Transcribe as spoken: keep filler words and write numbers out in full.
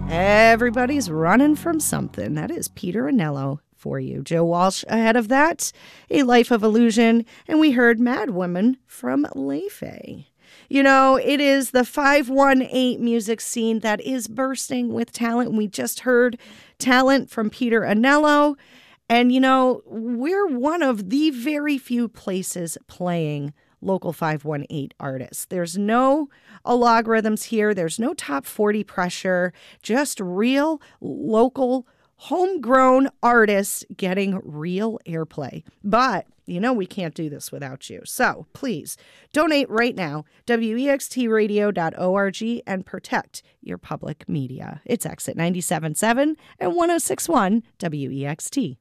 Everybody's running from something. That is Peter Anello for you. Joe Walsh ahead of that, A Life of Illusion, and we heard Mad Woman from Lefay. You know, it is the five one eight music scene that is bursting with talent. We just heard talent from Peter Anello. And, you know, we're one of the very few places playing local five one eight artists. There's no algorithms here. There's no top forty pressure, just real local homegrown artists getting real airplay. But, you know, we can't do this without you. So please donate right now, W E X T radio dot org, and protect your public media. It's Exit ninety-seven point seven and one oh six point one W E X T.